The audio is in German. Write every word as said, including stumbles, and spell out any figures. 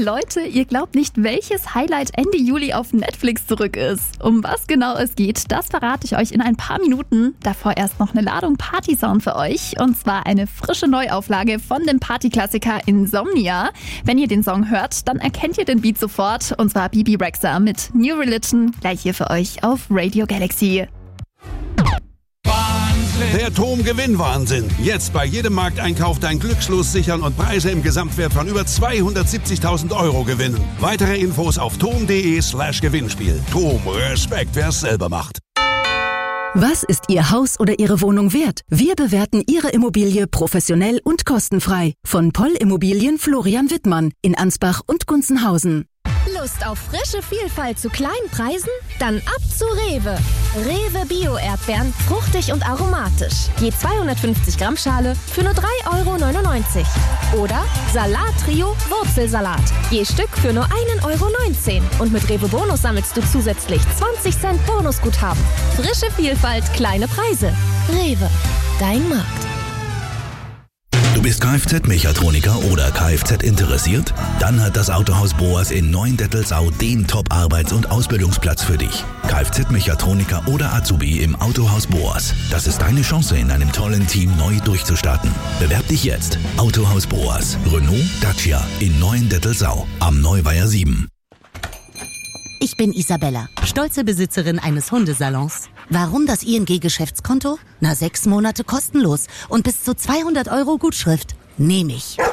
Leute, ihr glaubt nicht, welches Highlight Ende Juli auf Netflix zurück ist. Um was genau es geht, das verrate ich euch in ein paar Minuten. Davor erst noch eine Ladung Partysound für euch. Und zwar eine frische Neuauflage von dem Partyklassiker Insomnia. Wenn ihr den Song hört, dann erkennt ihr den Beat sofort. Und zwar Bibi Rexha mit New Religion, gleich hier für euch auf Radio Galaxy. Der T O M Gewinnwahnsinn. Jetzt bei jedem Markteinkauf dein Glückslos sichern und Preise im Gesamtwert von über zweihundertsiebzigtausend Euro gewinnen. Weitere Infos auf tom.de slash Gewinnspiel. T O M, Respekt, wer es selber macht. Was ist Ihr Haus oder Ihre Wohnung wert? Wir bewerten Ihre Immobilie professionell und kostenfrei. Von Poll Immobilien Florian Wittmann in Ansbach und Gunzenhausen. Lust auf frische Vielfalt zu kleinen Preisen? Dann ab zu Rewe. Rewe Bio-Erdbeeren, fruchtig und aromatisch. Je zweihundertfünfzig Gramm Schale für nur drei Euro neunundneunzig. Oder Salat-Trio Wurzelsalat. Je Stück für nur ein Euro neunzehn. Und mit Rewe Bonus sammelst du zusätzlich zwanzig Cent Bonusguthaben. Frische Vielfalt, kleine Preise. Rewe, dein Markt. Du bist Kfz-Mechatroniker oder Kfz interessiert? Dann hat das Autohaus Boas in Neuendettelsau den Top-Arbeits- und Ausbildungsplatz für dich. Kfz-Mechatroniker oder Azubi im Autohaus Boas. Das ist deine Chance, in einem tollen Team neu durchzustarten. Bewerb dich jetzt. Autohaus Boas. Renault, Dacia in Neuendettelsau am Neuweiher sieben. Ich bin Isabella, stolze Besitzerin eines Hundesalons. Warum das I N G-Geschäftskonto? Na, sechs Monate kostenlos und bis zu zweihundert Euro Gutschrift. Nehme ich.